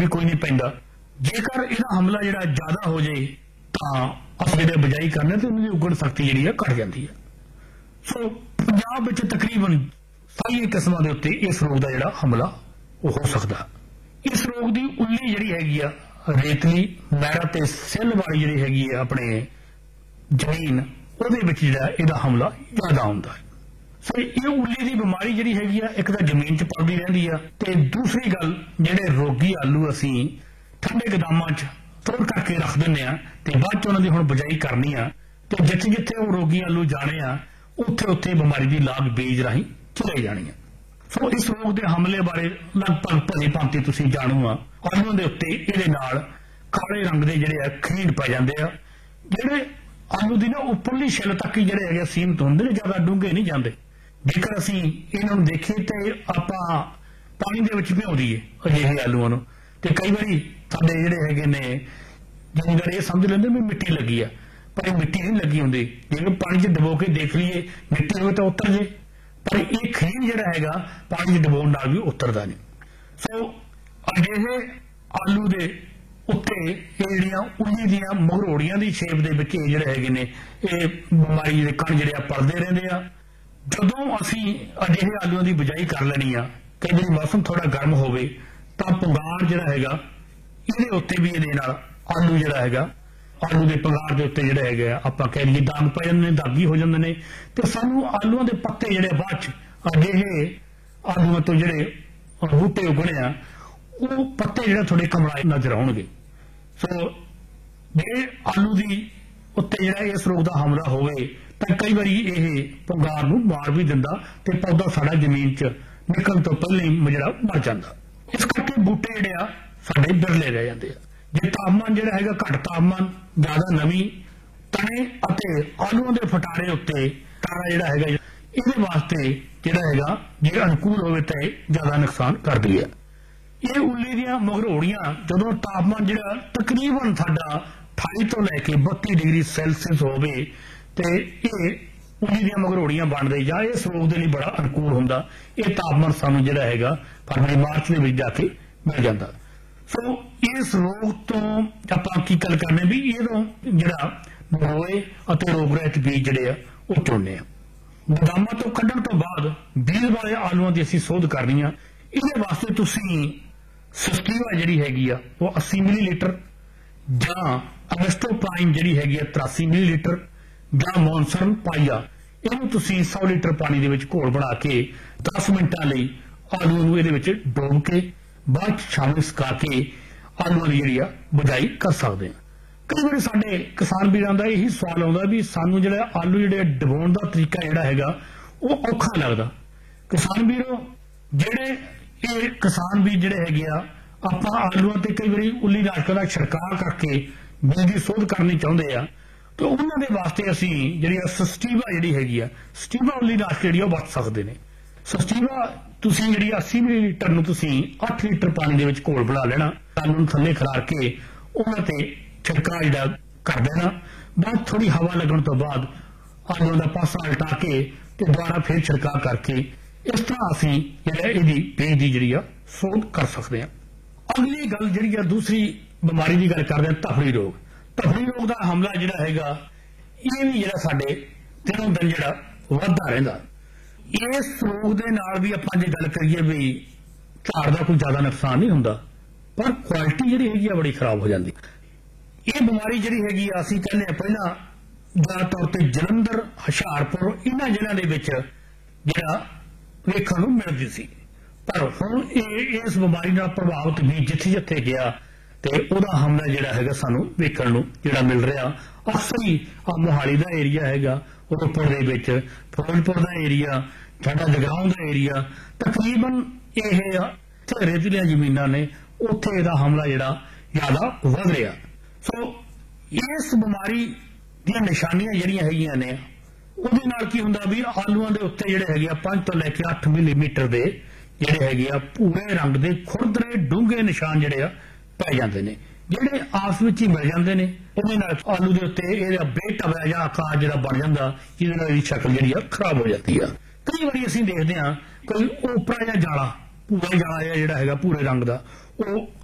भी कोई नहीं पैंदा। जेकर इहदा हमला जिहड़ा ज़्यादा हो जाए तां असीं जिहड़े बिजाई करने ते उन्हां दी उगण शक्ति जिहड़ी है घट जाती है। सो पंजाब विच तकरीबन सारियां किस्मां दे उत्ते इस रोग दा जिहड़ा हमला हो सकदा। इस रोग दी उल्ली जिहड़ी हैगी आ रेतली मैरा ते सिल वाली जिहड़ी हैगी है अपने जमीन ਉਹਦੇ ਵਿੱਚ ਜਿਹੜਾ ਇਹਦਾ ਹਮਲਾ ਜ਼ਿਆਦਾ ਹੁੰਦਾ ਹੈ। ਸੋ ਇਹ ਉੱਲੀ ਦੀ ਬਿਮਾਰੀ ਜਿਹੜੀ ਹੈਗੀ ਆ ਇੱਕ ਤਾਂ ਜ਼ਮੀਨ 'ਚ ਪਲਦੀ ਰਹਿੰਦੀ ਆ ਤੇ ਦੂਸਰੀ ਗੱਲ ਜਿਹੜੇ ਰੋਗੀ ਆਲੂ ਅਸੀਂ ਠੰਡੇ ਗੋਦਾਮਾਂ 'ਚ ਸਟੋਰ ਕਰਕੇ ਰੱਖ ਦਿੰਦੇ ਆ ਤੇ ਬਾਅਦ 'ਚ ਉਹਨਾਂ ਦੀ ਹੁਣ ਬਿਜਾਈ ਕਰਨੀ ਆ ਤੇ ਜਿੱਥੇ ਜਿੱਥੇ ਉਹ ਰੋਗੀ ਆਲੂ ਜਾਣੇ ਆ ਉੱਥੇ ਉੱਥੇ ਬਿਮਾਰੀ ਦੀ ਲਾਗ ਬੀਜ ਰਾਹੀਂ ਚਲੇ ਜਾਣੀ ਆ। ਸੋ ਇਸ ਰੋਗ ਦੇ ਹਮਲੇ ਬਾਰੇ ਲਗਭਗ ਭਲੀ ਭਾਂਤੀ ਤੁਸੀਂ ਜਾਣੂ ਆ। ਆਲੂਆਂ ਦੇ ਉੱਤੇ ਇਹਦੇ ਨਾਲ ਕਾਲੇ ਰੰਗ ਦੇ ਜਿਹੜੇ ਆ ਖੀਂਡ ਪੈ ਜਾਂਦੇ ਆ ਜਿਹੜੇ ਆਲੂ ਦੀ ਨਾ ਉੱਪਰਲੀ ਛਿੱਲ ਤੱਕ ਹੀ ਜਿਹੜੇ ਹੈਗੇ ਸੀਮਤ ਹੁੰਦੇ ਨੇ, ਜ਼ਿਆਦਾ ਡੂੰਘੇ ਨਹੀਂ ਜਾਂਦੇ। ਜੇਕਰ ਅਸੀਂ ਇਹਨਾਂ ਨੂੰ ਦੇਖੀਏ ਤੇ ਆਪਾਂ ਪਾਣੀ ਦੇ ਵਿੱਚ ਭਿਉਂ ਦਈਏ ਅਜਿਹੇ ਆਲੂਆਂ ਨੂੰ ਤੇ ਕਈ ਵਾਰੀ ਸਾਡੇ ਜਿਹੜੇ ਹੈਗੇ ਨੇ ਜ਼ਿਮੀਂਦਾਰ ਇਹ ਸਮਝ ਲੈਂਦੇ ਵੀ ਮਿੱਟੀ ਲੱਗੀ ਆ, ਪਰ ਇਹ ਮਿੱਟੀ ਨਹੀਂ ਲੱਗੀ ਹੁੰਦੀ। ਜੇਕਰ ਪਾਣੀ 'ਚ ਡੁਬੋ ਕੇ ਦੇਖ ਲਈਏ ਮਿੱਟੀ ਹੋਵੇ ਤਾਂ ਉਤਰ ਜੇ, ਪਰ ਇਹ ਖੀਰ ਜਿਹੜਾ ਹੈਗਾ ਪਾਣੀ 'ਚ ਡੁਬੋਣ ਨਾਲ ਵੀ ਉਤਰਦਾ ਨਹੀਂ। ਸੋ ਅਜਿਹੇ ਆਲੂ ਦੇ ਉੱਤੇ ਇਹ ਜਿਹੜੀਆਂ ਉੱਲੀ ਦੀਆਂ ਮਗਰੋੜੀਆਂ ਦੀ ਸ਼ੇਪ ਦੇ ਵਿੱਚ ਇਹ ਜਿਹੜੇ ਹੈਗੇ ਨੇ ਇਹ ਬਿਮਾਰੀ ਦੇ ਕਣ ਜਿਹੜੇ ਆ ਪਲਦੇ ਰਹਿੰਦੇ ਆ। ਜਦੋਂ ਅਸੀਂ ਅਜਿਹੇ ਆਲੂਆਂ ਦੀ ਬਿਜਾਈ ਕਰ ਲੈਣੀ ਆ, ਕਈ ਵਾਰੀ ਮੌਸਮ ਥੋੜਾ ਗਰਮ ਹੋਵੇ ਤਾਂ ਪੰਗਾਰ ਜਿਹੜਾ ਹੈਗਾ ਇਹਦੇ ਉੱਤੇ ਵੀ ਇਹਦੇ ਨਾਲ ਆਲੂ ਜਿਹੜਾ ਹੈਗਾ ਆਲੂ ਦੇ ਪੰਗਾਰ ਦੇ ਉੱਤੇ ਜਿਹੜੇ ਹੈਗੇ ਆ ਆਪਾਂ ਕਹਿ ਲਈਏ ਦਾਗ ਪੈ ਜਾਂਦੇ ਨੇ, ਦਾਗੀ ਹੋ ਜਾਂਦੇ ਨੇ ਤੇ ਸਾਨੂੰ ਆਲੂਆਂ ਦੇ ਪੱਤੇ ਜਿਹੜੇ ਬਾਅਦ 'ਚ ਅਜਿਹੇ ਆਲੂਆਂ ਤੋਂ ਜਿਹੜੇ ਬੂਟੇ ਉਗਣੇ ਆ ਉਹ ਪੱਤੇ ਜਿਹੜੇ ਥੋੜੇ ਕਮਲਾਏ ਨਜ਼ਰ ਆਉਣਗੇ। ਸੋ ਜੇ ਆਲੂ ਦੀ ਉੱਤੇ ਜਿਹੜਾ ਇਸ ਰੋਗ ਦਾ ਹਮਲਾ ਹੋਵੇ ਤਾਂ ਕਈ ਵਾਰੀ ਇਹ ਪੰਗਾਰ ਨੂੰ ਮਾਰ ਵੀ ਦਿੰਦਾ ਤੇ ਪੌਦਾ ਸਾਡਾ ਜ਼ਮੀਨ 'ਚ ਨਿਕਲਣ ਤੋਂ ਪਹਿਲਾਂ ਹੀ ਜਿਹੜਾ ਮਰ ਜਾਂਦਾ। ਇਸ ਕਰਕੇ ਬੂਟੇ ਜਿਹੜੇ ਆ ਸਾਡੇ ਬਿਰਲੇ ਰਹਿ ਜਾਂਦੇ ਆ। ਜੇ ਤਾਪਮਾਨ ਜਿਹੜਾ ਹੈਗਾ ਘੱਟ ਤਾਪਮਾਨ, ਜ਼ਿਆਦਾ ਨਮੀ, ਤਣੇ ਅਤੇ ਆਲੂਆਂ ਦੇ ਫਟਾਰੇ ਉੱਤੇ ਤਾਰਾ ਜਿਹੜਾ ਹੈਗਾ ਇਹਦੇ ਵਾਸਤੇ ਜਿਹੜਾ ਹੈਗਾ ਜੇ ਅਨੁਕੂਲ ਹੋਵੇ ਤਾਂ ਇਹ ਜ਼ਿਆਦਾ ਨੁਕਸਾਨ ਕਰਦੀ ਹੈ। ਇਹ ਉੱਲੀ ਦੀਆਂ ਮਗਰੋੜੀਆਂ ਜਦੋਂ ਤਾਪਮਾਨ ਜਿਹੜਾ ਤਕਰੀਬਨ ਸਾਡਾ 28 ਤੋਂ ਲੈ ਕੇ 32 ਡਿਗਰੀ ਸੈਲਸੀਅਸ ਹੋਵੇ ਤੇ ਇਹ ਉੱਲੀ ਦੀਆਂ ਮਗਰੋੜੀਆਂ ਬਣਦੇ ਜਾਂ ਇਸ ਰੋਗ ਦੇ ਲਈ ਬੜਾ ਅਨੁਕੂਲ ਹੁੰਦਾ। ਇਹ ਤਾਪਮਾਨ ਸਾਨੂੰ ਜਿਹੜਾ ਹੈਗਾ ਫਰਵਰੀ ਮਾਰਚ ਦੇ ਵਿੱਚ ਜਾ ਕੇ ਮਿਲ ਜਾਂਦਾ। ਸੋ ਇਸ ਰੋਗ ਤੋਂ ਆਪਾਂ ਕੀ ਗੱਲ ਕਰਨੇ ਵੀ ਇਹਦੋਂ ਜਿਹੜਾ ਨਰੋਏ ਅਤੇ ਰੋਗ ਰਹਿਤ ਬੀਜ ਜਿਹੜੇ ਆ ਉਹ ਚੁਣਨੇ ਆ। ਗੋਦਾਮਾਂ ਤੋਂ ਕੱਢਣ ਤੋਂ ਬਾਅਦ ਬੀਜ ਵਾਲੇ ਆਲੂਆਂ ਦੀ ਅਸੀਂ ਸੋਧ ਕਰਨੀ ਆ। ਇਹਦੇ ਵਾਸਤੇ ਤੁਸੀਂ ਸਸਟੀਵਾ ਜਿਹੜੀ ਹੈਗੀ ਆ ਉਹ 80 ਮਿਲੀਲੀਟਰ ਜਾਂ ਅਗਸਟੋਪ੍ਰਾਈਮ ਜਿਹੜੀ ਹੈਗੀ ਆ 83 ਮਿਲੀਲੀਟਰ ਜਾਂ ਮੌਨਸਰਨ ਪਾਈਆ ਇਹਨੂੰ ਤੁਸੀਂ 100 ਲੀਟਰ ਪਾਣੀ ਦੇ ਵਿੱਚ ਘੋਲ ਬਣਾ ਕੇ 10 ਮਿੰਟਾਂ ਲਈ ਆਲੂ ਨੂੰ ਇਹਦੇ ਵਿੱਚ ਡੋਬ ਕੇ ਬਾਅਦ ਸ਼ਾਮਿਲ ਸੁਕਾ ਕੇ ਆਲੂਆਂ ਦੀ ਜਿਹੜੀ ਆ ਬਿਜਾਈ ਕਰ ਸਕਦੇ ਆ। ਕਈ ਵਾਰੀ ਸਾਡੇ ਕਿਸਾਨ ਵੀਰਾਂ ਦਾ ਇਹੀ ਸਵਾਲ ਆਉਂਦਾ ਵੀ ਸਾਨੂੰ ਜਿਹੜਾ ਆਲੂ ਜਿਹੜੇ ਡੁਬੋਣ ਦਾ ਤਰੀਕਾ ਜਿਹੜਾ ਹੈਗਾ ਉਹ ਔਖਾ ਲੱਗਦਾ। ਕਿਸਾਨ ਵੀਰੋ ਜਿਹੜੇ ਇਹ ਕਿਸਾਨ ਵੀ ਜਿਹੜੇ ਹੈਗੇ ਆ ਆਪਾਂ ਆਲੂਆਂ ਤੇ ਕਈ ਵਾਰੀ ਉੱਲੀ ਨਾਸ਼ਕਾਂ ਦਾ ਛਿੜਕਾਅ ਕਰਕੇ ਬੀਜ ਦੀ ਸੋਧ ਕਰਨੀ ਚਾਹੁੰਦੇ ਆ ਤੇ ਉਹਨਾਂ ਦੇ ਵਾਸਤੇ ਅਸੀਂ ਜਿਹੜੀ ਸਸਟੀਵਾ ਜਿਹੜੀ ਹੈਗੀ ਆ ਸਟੀਵਾ ਉੱਲੀ ਨਾਸ਼ਕ ਜਿਹੜੀ ਉਹ ਵਰਤ ਸਕਦੇ ਨੇ। ਸਸਟੀਵਾ ਤੁਸੀਂ ਜਿਹੜੀ 80 ਮਿਲੀਲੀਟਰ ਨੂੰ ਤੁਸੀਂ 8 ਲੀਟਰ ਪਾਣੀ ਦੇ ਵਿੱਚ ਘੋਲ ਬਣਾ ਲੈਣਾ, ਆਲੂ ਨੂੰ ਥੱਲੇ ਖਿਲਾਰ ਕੇ ਉਹਨਾਂ ਤੇ ਛਿੜਕਾਅ ਜਿਹੜਾ ਕਰ ਦੇਣਾ। ਬਾਅਦ ਥੋੜੀ ਹਵਾ ਲੱਗਣ ਤੋਂ ਬਾਅਦ ਆਲੂਆਂ ਦਾ ਪਾਸਾ ਉਲਟਾ ਕੇ ਤੇ ਦੁਬਾਰਾ ਫਿਰ ਛਿੜਕਾਅ ਕਰਕੇ ਇਸ ਤਰ੍ਹਾਂ ਅਸੀਂ ਜਿਹੜਾ ਇਹਦੀ ਬੀਜ ਦੀ ਜਿਹੜੀ ਆ ਸੋਧ ਕਰ ਸਕਦੇ ਹਾਂ। ਅਗਲੀ ਗੱਲ ਜਿਹੜੀ ਆ ਦੂਸਰੀ ਬਿਮਾਰੀ ਦੀ ਗੱਲ ਕਰਦੇ ਹਾਂ ਧਫੜੀ ਰੋਗ। ਧਫੜੀ ਰੋਗ ਦਾ ਹਮਲਾ ਜਿਹੜਾ ਹੈਗਾ ਇਹ ਵੀ ਜਿਹੜਾ ਸਾਡੇ ਦਿਨੋਂ ਦਿਨ ਜਿਹੜਾ ਵੱਧਦਾ ਰਹਿੰਦਾ। ਇਸ ਰੋਗ ਦੇ ਨਾਲ ਵੀ ਆਪਾਂ ਜੇ ਗੱਲ ਕਰੀਏ ਵੀ ਝਾੜ ਦਾ ਕੋਈ ਜ਼ਿਆਦਾ ਨੁਕਸਾਨ ਨਹੀਂ ਹੁੰਦਾ ਪਰ ਕੁਆਲਿਟੀ ਜਿਹੜੀ ਹੈਗੀ ਆ ਬੜੀ ਖਰਾਬ ਹੋ ਜਾਂਦੀ। ਇਹ ਬਿਮਾਰੀ ਜਿਹੜੀ ਹੈਗੀ ਆ ਅਸੀਂ ਕਹਿੰਦੇ ਆ ਪਹਿਲਾਂ ਜ਼ਿਆਦਾ ਤੌਰ ਤੇ ਜਲੰਧਰ, ਹੁਸ਼ਿਆਰਪੁਰ ਇਹਨਾਂ ਜ਼ਿਲ੍ਹਿਆਂ ਦੇ ਵਿੱਚ ਜਿਹੜਾ ਵੇਖਣ ਨੂੰ ਮਿਲਦੀ ਸੀ, ਪਰ ਹੁਣ ਇਹ ਇਸ ਬਿਮਾਰੀ ਨਾਲ ਪ੍ਰਭਾਵਿਤ ਵੀ ਜਿੱਥੇ ਜਿੱਥੇ ਗਿਆ ਤੇ ਉਹਦਾ ਹਮਲਾ ਜਿਹੜਾ ਹੈਗਾ ਸਾਨੂੰ ਵੇਖਣ ਨੂੰ ਜਿਹੜਾ ਮਿਲ ਰਿਹਾ। ਅਕਸਰ ਹੀ ਮੋਹਾਲੀ ਦਾ ਏਰੀਆ ਹੈਗਾ, ਰੋਪੜ ਦੇ ਵਿੱਚ ਫਿਰੋਜ਼ਪੁਰ ਦਾ ਏਰੀਆ, ਸਾਡਾ ਜਗਰਾਉਂ ਦਾ ਏਰੀਆ, ਤਕਰੀਬਨ ਇਹ ਰੇਤਲੀਆਂ ਜ਼ਮੀਨਾਂ ਨੇ ਉੱਥੇ ਇਹਦਾ ਹਮਲਾ ਜਿਹੜਾ ਜ਼ਿਆਦਾ ਵੱਧ ਰਿਹਾ। ਸੋ ਇਸ ਬਿਮਾਰੀ ਦੀਆਂ ਨਿਸ਼ਾਨੀਆਂ ਜਿਹੜੀਆਂ ਹੈਗੀਆਂ ਨੇ ਉਹਦੇ ਨਾਲ ਕੀ ਹੁੰਦਾ ਵੀ ਆਲੂਆਂ ਦੇ ਉੱਤੇ ਜਿਹੜੇ ਹੈਗੇ ਆ 5 ਤੋਂ ਲੈ ਕੇ 8 ਮਿਲੀਮੀਟਰ ਦੇ ਜਿਹੜੇ ਹੈਗੇ ਆ ਭੂਰੇ ਰੰਗ ਦੇ ਖੁਰਦਰੇ ਡੂੰਘੇ ਨਿਸ਼ਾਨ ਜਿਹੜੇ ਆ ਪੈ ਜਾਂਦੇ ਨੇ ਜਿਹੜੇ ਆਪਸ ਵਿੱਚ ਹੀ ਮਿਲ ਜਾਂਦੇ ਨੇ। ਉਹਦੇ ਨਾਲ ਆਲੂ ਦੇ ਉੱਤੇ ਇਹਦਾ ਬੇਟਵਾ ਜਿਹਾ ਆਕਾਰ ਜਿਹੜਾ ਬਣ ਜਾਂਦਾ ਜਿਹਦੇ ਨਾਲ ਇਹਦੀ ਸ਼ਕਲ ਜਿਹੜੀ ਆ ਖਰਾਬ ਹੋ ਜਾਂਦੀ ਆ। ਕਈ ਵਾਰੀ ਅਸੀਂ ਦੇਖਦੇ ਹਾਂ ਕੋਈ ਉਪਰਾ ਜਾਂ ਜਾਲਾ ਭੂਰਾ ਜਾਲਾ ਜਿਹੜਾ ਹੈਗਾ ਭੂਰੇ ਰੰਗ ਦਾ ਉਹ